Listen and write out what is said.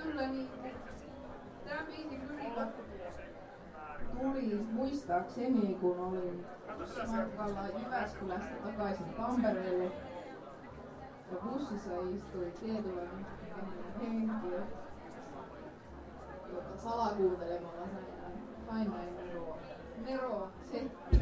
kyllä niin. Tämä biisi kyllä tuli muistaakseni, kun olin matkalla Jyväskylästä takaisin Tampereelle. Ja bussissa istui tietynlainen henkilö, jota salakuuntelemalla sain näin neroa settiä.